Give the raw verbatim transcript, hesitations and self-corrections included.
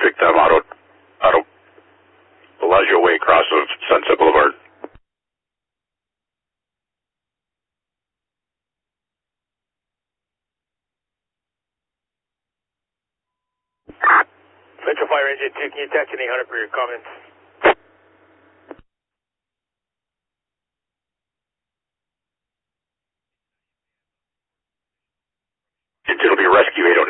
Traffic time auto, auto, Bellagio Way, cross of Sunset Boulevard. Central Fire Engine two, can you attach any hundred for your comments? It'll be rescue eight oh